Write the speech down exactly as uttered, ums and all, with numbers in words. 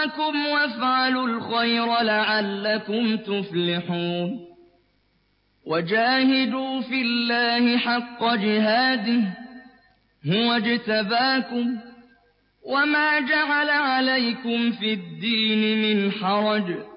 اصْطَفَاكُمْ وَافْعَلُوا الْخَيْرَ لَعَلَّكُمْ تُفْلِحُونَ وَجَاهِدُوا فِي اللَّهِ حَقَّ جِهَادِهِ هُوَ اجْتَبَاكُمْ وَمَا جَعَلَ عَلَيْكُمْ فِي الدِّينِ مِنْ حَرَجٍ